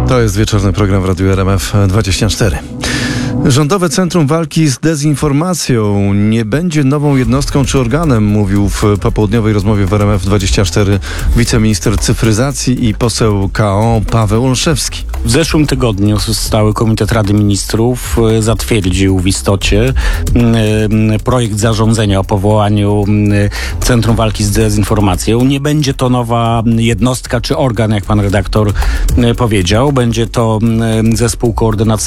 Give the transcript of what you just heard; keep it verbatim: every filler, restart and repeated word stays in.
To jest wieczorny program w Radiu R M F dwadzieścia cztery. Rządowe Centrum Walki z Dezinformacją nie będzie nową jednostką czy organem, mówił w popołudniowej rozmowie w R M F dwadzieścia cztery wiceminister cyfryzacji i poseł K O Paweł Olszewski. W zeszłym tygodniu Stały Komitet Rady Ministrów zatwierdził w istocie projekt zarządzenia o powołaniu Centrum Walki z Dezinformacją. Nie będzie to nowa jednostka czy organ, jak pan redaktor powiedział. Będzie to zespół koordynacyjny